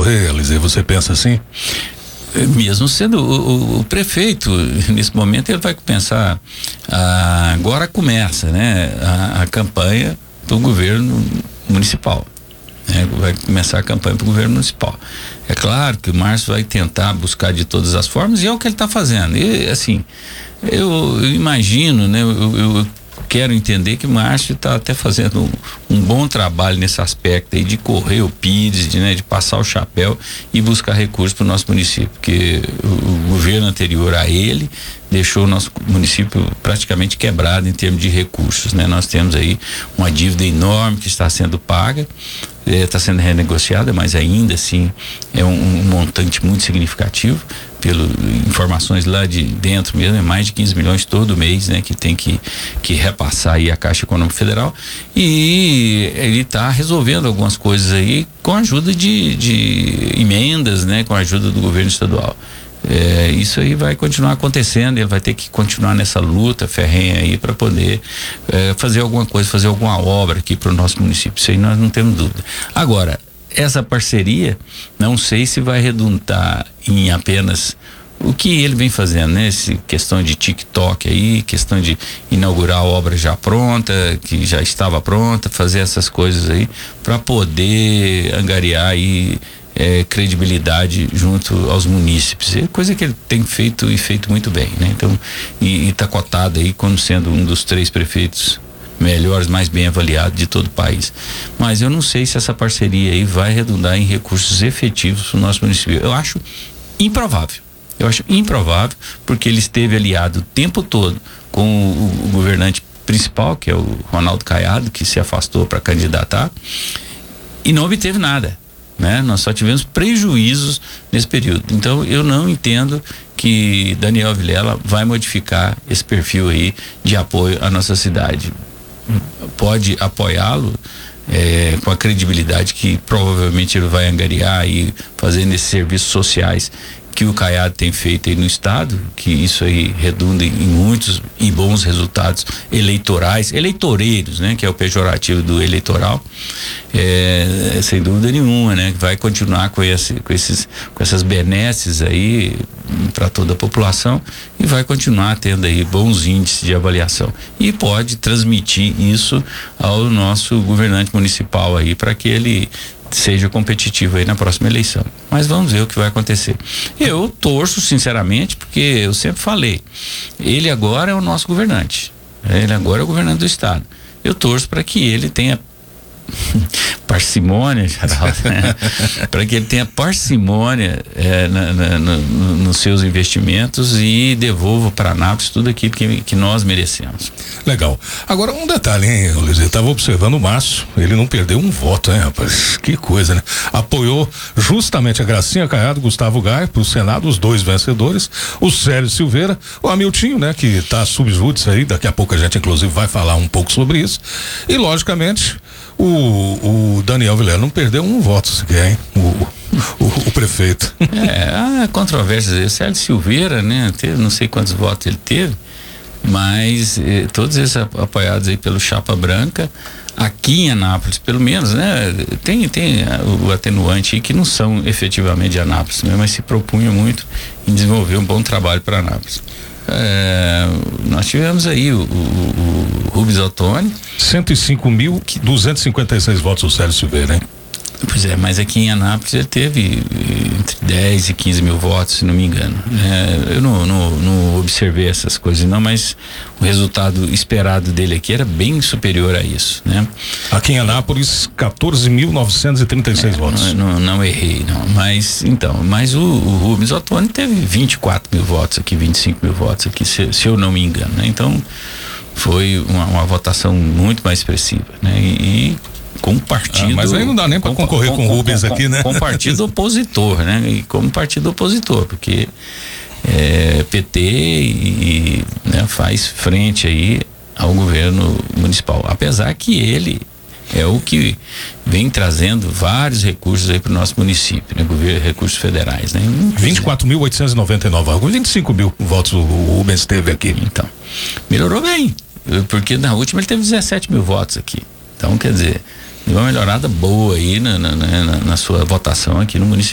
concorrer, Eliseu? Você pensa assim? Mesmo sendo o prefeito, nesse momento ele vai começar, agora começa, né, a campanha do governo municipal, né, vai começar a campanha para o governo municipal. É claro que o Márcio vai tentar buscar de todas as formas, e é o que ele está fazendo. E assim, eu imagino, né, eu quero entender que o Márcio está até fazendo um bom trabalho nesse aspecto aí de correr o PIDs, de passar o chapéu e buscar recursos para o nosso município, porque o governo anterior a ele deixou o nosso município praticamente quebrado em termos de recursos, né? Nós temos aí uma dívida enorme que está sendo paga, está sendo renegociada, mas ainda assim é um montante muito significativo. Pelas informações lá de dentro mesmo, é mais de 15 milhões todo mês, né? Que tem que repassar aí a Caixa Econômica Federal, e ele está resolvendo algumas coisas aí com a ajuda de emendas, né? Com a ajuda do governo estadual. Isso aí vai continuar acontecendo, ele vai ter que continuar nessa luta ferrenha aí para poder fazer alguma coisa, fazer alguma obra aqui para o nosso município. Isso aí nós não temos dúvida. Agora, essa parceria, não sei se vai redundar em apenas o que ele vem fazendo, né? Questão de TikTok aí, questão de inaugurar a obra já pronta, que já estava pronta, fazer essas coisas aí para poder angariar aí credibilidade junto aos munícipes. É coisa que ele tem feito e feito muito bem, né? Então, e tá cotado aí como sendo um dos 3 prefeitos melhores, mais bem avaliados de todo o país. Mas eu não sei se essa parceria aí vai redundar em recursos efetivos para o nosso município. Eu acho improvável. Porque ele esteve aliado o tempo todo com o governante principal, que é o Ronaldo Caiado, que se afastou para candidatar e não obteve nada, né? Nós só tivemos prejuízos nesse período. Então eu não entendo que Daniel Vilela vai modificar esse perfil aí de apoio à nossa cidade. Pode apoiá-lo com a credibilidade que provavelmente ele vai angariar aí, fazendo esses serviços sociais que o Caiado tem feito aí no estado, que isso aí redunda em muitos e bons resultados eleitoreiros, né? Que é o pejorativo do eleitoral, sem dúvida nenhuma, né? Vai continuar com essas benesses aí para toda a população e vai continuar tendo aí bons índices de avaliação e pode transmitir isso ao nosso governante municipal aí para que ele seja competitivo aí na próxima eleição. Mas vamos ver o que vai acontecer. Eu torço sinceramente, porque eu sempre falei, ele agora é o nosso governante, ele agora é o governante do estado. Eu torço para que ele tenha parcimônia, Geraldo, né? Para que ele tenha parcimônia nos seus investimentos e devolva para Anápolis tudo aquilo que nós merecemos. Legal. Agora um detalhe, hein, Luiz? Eu estava observando o Márcio, ele não perdeu um voto, hein, rapaz? Que coisa, né? Apoiou justamente a Gracinha Caiado, Gustavo Gai pro Senado, os 2 vencedores, o Célio Silveira, o Hamiltinho, né? Que tá subjúdice aí, daqui a pouco a gente inclusive vai falar um pouco sobre isso, e logicamente o Daniel Vilela não perdeu um voto sequer, hein? O prefeito. Há controvérsias. O Célio Silveira, né? Não sei quantos votos ele teve, mas todos esses apoiados aí pelo Chapa Branca, aqui em Anápolis, pelo menos, né? Tem o atenuante aí que não são efetivamente de Anápolis, né? Mas se propunham muito em desenvolver um bom trabalho para Anápolis. Nós tivemos aí o Rubens Ottoni, 105.256 votos o Célio Silveira, hein? Pois é, mas aqui em Anápolis ele teve entre 10 e 15 mil votos, se não me engano. Eu não observei essas coisas não, mas o resultado esperado dele aqui era bem superior a isso, né? Aqui em Anápolis, 14.936 votos. Não errei, não. Mas o Rubens Ottoni teve 24 mil votos aqui, 25 mil votos aqui, se eu não me engano, né? Então foi uma votação muito mais expressiva, né? E com partido. Mas aí não dá nem para concorrer com o Rubens aqui, né? Com partido opositor, né? E como partido opositor, porque PT né, faz frente aí ao governo municipal, apesar que ele é o que vem trazendo vários recursos aí para o nosso município, né? Recursos federais, né? 24.899, 25 mil votos o Rubens teve aqui. Então, melhorou bem, porque na última ele teve 17 mil votos aqui. Então, quer dizer, deu uma melhorada boa aí na sua votação aqui no município.